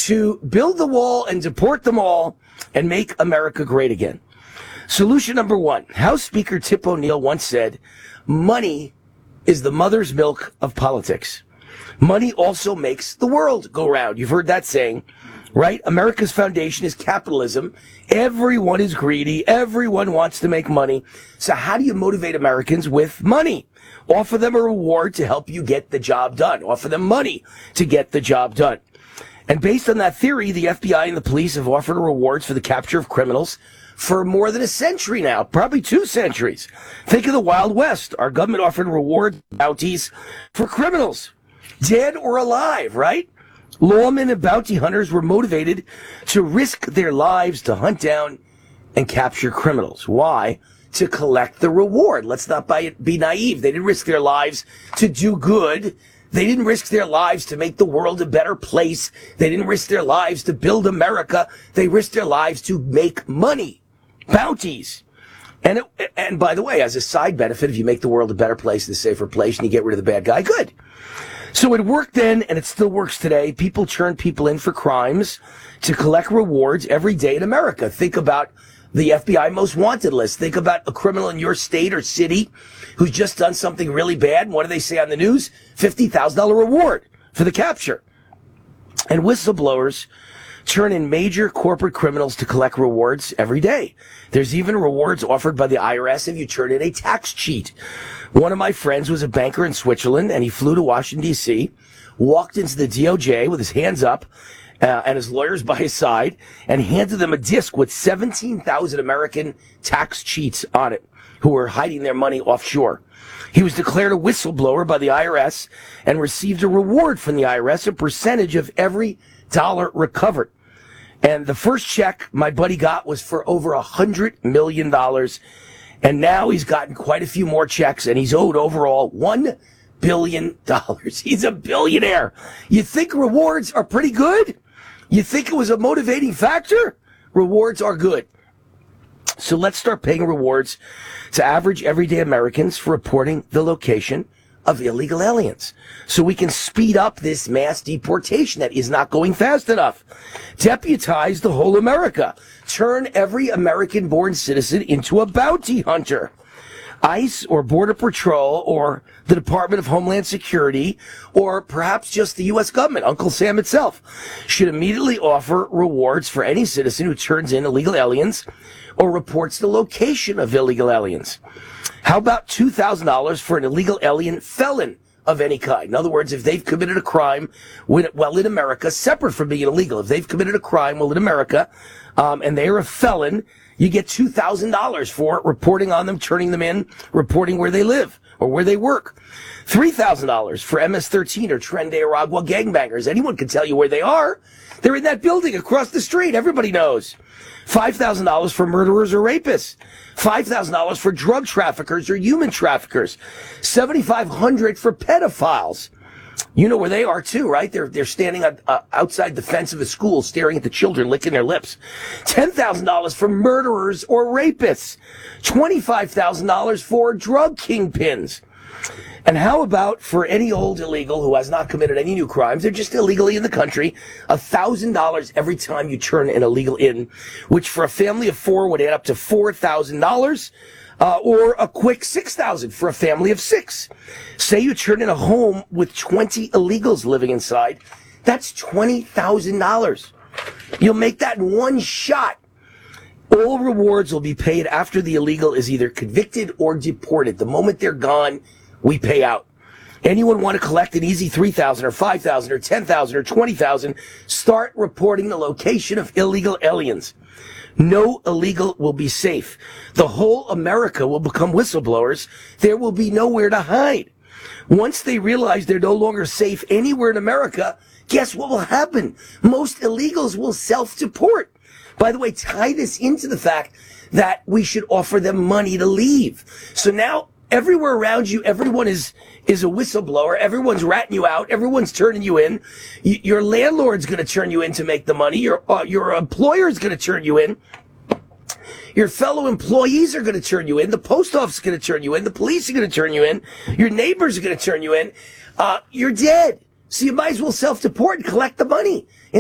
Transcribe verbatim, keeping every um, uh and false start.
to build the wall and deport them all and make America great again. Solution number one, House Speaker Tip O'Neill once said, money is the mother's milk of politics. Money also makes the world go round. You've heard that saying, right? America's foundation is capitalism. Everyone is greedy. Everyone wants to make money. So how do you motivate Americans with money? Offer them a reward to help you get the job done. Offer them money to get the job done. And based on that theory, the F B I and the police have offered rewards for the capture of criminals for more than a century now, probably two centuries. Think of the Wild West. Our government offered reward bounties for criminals, dead or alive, right? Lawmen and bounty hunters were motivated to risk their lives to hunt down and capture criminals. Why? To collect the reward. Let's not be naive. They didn't risk their lives to do good. They didn't risk their lives to make the world a better place. They didn't risk their lives to build America. They risked their lives to make money. Bounties. And it, and by the way, as a side benefit, if you make the world a better place and a safer place and you get rid of the bad guy, good. So it worked then, and it still works today. People turn people in for crimes to collect rewards every day in America. Think about the F B I most wanted list. Think about a criminal in your state or city who's just done something really bad. And what do they say on the news? fifty thousand dollars reward for the capture. And whistleblowers turn in major corporate criminals to collect rewards every day. There's even rewards offered by the I R S if you turn in a tax cheat. One of my friends was a banker in Switzerland, and he flew to Washington, D C, walked into the D O J with his hands up uh, and his lawyers by his side, and handed them a disc with seventeen thousand American tax cheats on it who were hiding their money offshore. He was declared a whistleblower by the I R S and received a reward from the I R S, a percentage of every dollar recovered. And the first check my buddy got was for over a hundred million dollars. And now he's gotten quite a few more checks, and he's owed overall one billion dollars. He's a billionaire. You think rewards are pretty good? You think it was a motivating factor? Rewards are good. So let's start paying rewards to average everyday Americans for reporting the location of illegal aliens, so we can speed up this mass deportation that is not going fast enough. Deputize the whole America. Turn every American-born citizen into a bounty hunter. ICE or Border Patrol or the Department of Homeland Security or perhaps just the U S government, Uncle Sam itself, should immediately offer rewards for any citizen who turns in illegal aliens or reports the location of illegal aliens. How about two thousand dollars for an illegal alien felon of any kind? In other words, if they've committed a crime while in America, separate from being illegal, if they've committed a crime while in America um, and they're a felon, you get two thousand dollars for it, reporting on them, turning them in, reporting where they live or where they work. three thousand dollars for M S thirteen or Tren de Aragua gangbangers. Anyone can tell you where they are. They're in that building across the street. Everybody knows. five thousand dollars for murderers or rapists. five thousand dollars for drug traffickers or human traffickers. seven thousand five hundred dollars for pedophiles. You know where they are too, right? They're they're standing uh, outside the fence of a school staring at the children, licking their lips. ten thousand dollars for murderers or rapists. twenty-five thousand dollars for drug kingpins. And how about for any old illegal who has not committed any new crimes, they're just illegally in the country, one thousand dollars every time you turn an illegal in, which for a family of four would add up to four thousand dollars, uh, or a quick six thousand dollars for a family of six. Say you turn in a home with twenty illegals living inside, that's twenty thousand dollars. You'll make that in one shot. All rewards will be paid after the illegal is either convicted or deported. The moment they're gone, we pay out. Anyone want to collect an easy three thousand dollars or five thousand dollars or ten thousand dollars or twenty thousand dollars, start reporting the location of illegal aliens. No illegal will be safe. The whole America will become whistleblowers. There will be nowhere to hide. Once they realize they're no longer safe anywhere in America, guess what will happen? Most illegals will self-deport. By the way, tie this into the fact that we should offer them money to leave. So now everywhere around you, everyone is is a whistleblower. Everyone's ratting you out. Everyone's turning you in. Y- your landlord's going to turn you in to make the money. Your uh, your employer's going to turn you in. Your fellow employees are going to turn you in. The post office is going to turn you in. The police are going to turn you in. Your neighbors are going to turn you in. Uh, you're dead. So you might as well self-deport and collect the money.